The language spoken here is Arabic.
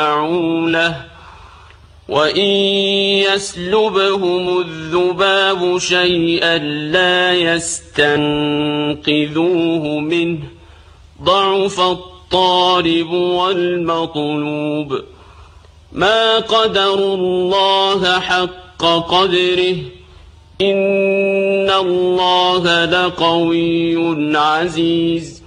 له وإن يسلبهم الذباب شيئا لا يستنقذوه منه ضعف الطالب والمطلوب ما قدروا الله حق قدره إن الله لقوي عزيز